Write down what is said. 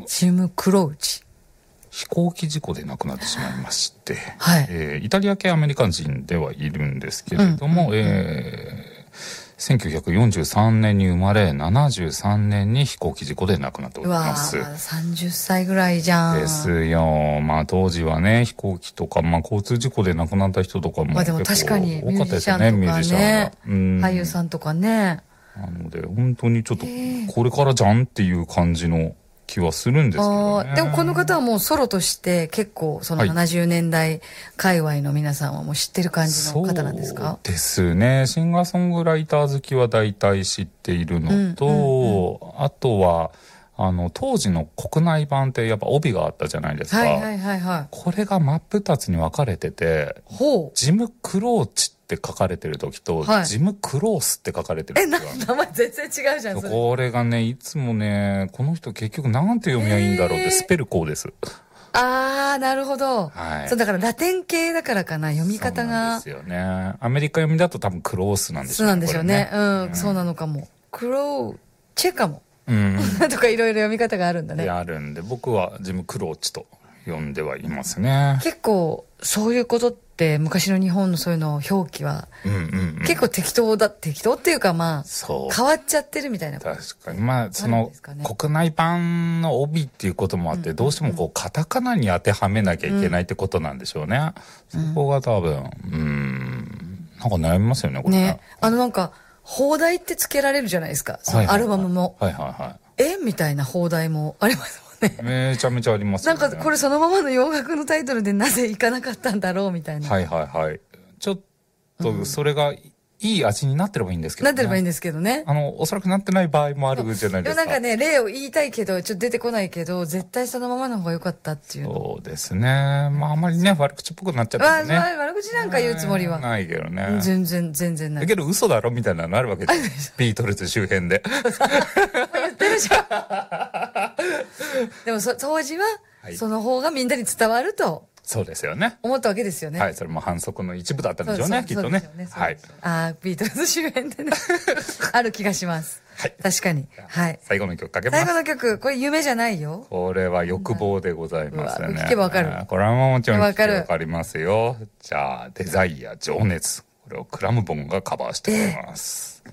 ジム・クロウチ。 飛行機事故で亡くなってしまいまして、 はい。 イタリア系アメリカ人ではいるんですけれども、1943年に生まれ、73年に飛行機事故で亡くなっております。 うわー、30歳ぐらいじゃん。 ですよ。まあ当時はね、飛行機とか、まあ交通事故で亡くなった人とかもまあでも結構確かに多かったですよね、ミュージシャンが。 俳優さんとかね。 なので、本当にちょっと、これからじゃんっていう感じの気はするんですけどね。 でもこの方はもうソロとして結構その70年代界隈の皆さんはもう知ってる感じの方なんですか？ そうですね。シンガーソングライター好きは大体知っているのと、あとは、当時の国内版ってやっぱ帯があったじゃないですか。 はいはいはいはい。 これが真っ二つに分かれてて、ジム・クローチって書かれてる時と、ジム・クロースって書かれてる時が。 名前全然違うじゃん、それ。 これがね、いつもね、この人結局なんて読みゃいいんだろうってスペルこうです。 あー、なるほど。 はい。 そう、だからラテン系だからかな、読み方が。そうなんですよね。アメリカ読みだと多分クロースなんでしょうね。 そうなんでしょうね。うん、そうなのかも。クローチェかも。とかいろいろ読み方があるんだね。 あるんで、僕はジム・クローチと呼んではいますね。 結構、そういうことって昔の日本のそういうの表記は、結構適当っていうかまあ、変わっちゃってるみたいな。 確かに。まあ、その、国内版の帯っていうこともあって、どうしてもこう、カタカナに当てはめなきゃいけないってことなんでしょうね。そこが多分、なんか悩みますよね、これね。 なんか、邦題ってつけられるじゃないですか。そのアルバムも。みたいな邦題もありますもんね。 めちゃめちゃありますよね。 なんかこれそのままの洋楽のタイトルでなぜいかなかったんだろうみたいな。 ちょっとそれがいい味になってればいいんですけどね。 なってればいいんですけどね。 おそらくなってない場合もあるじゃないですか。 でもなんかね、例を言いたいけど、ちょっと出てこないけど、絶対そのままの方が良かったっていう。 そうですね。まああまりね、悪口っぽくなっちゃってね。 悪口なんか言うつもりは。 ないけどね。 全然ない。 だけど嘘だろみたいなのあるわけです。ビートルズ周辺で。 言ってるじゃん。でも当時は、その方がみんなに伝わると。 そうですよね。 思ったわけですよね。 はい、それも反則の一部だったんでしょうね、きっとね。はい。 ビートルズ周辺でね。ある気がします。はい。確かに。はい。 最後の曲かけます。 最後の曲、これ夢じゃないよ。 これは欲望でございますね。 聞けばわかる。 これはもちろん聞けばわかりますよ。じゃあ、デザイア、情熱。これをクラムボンがカバーしております。